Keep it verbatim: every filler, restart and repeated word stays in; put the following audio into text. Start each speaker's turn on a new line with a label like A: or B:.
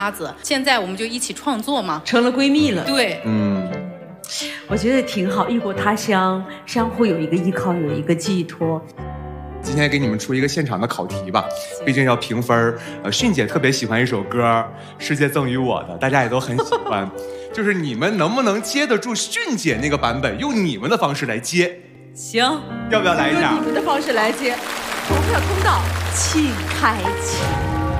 A: 子，现在我们就一起创作嘛，
B: 成了闺蜜了。
A: 对，
C: 嗯，
B: 我觉得挺好，异国他乡，相互有一个依靠，有一个寄托。
C: 今天给你们出一个现场的考题吧，毕竟要评分。呃，迅姐特别喜欢一首歌《世界赠予我的》，大家也都很喜欢。就是你们能不能接得住迅姐那个版本，用你们的方式来接？
B: 行，
C: 要不要来一下？
B: 用你们的方式来接。投票通道，请开启。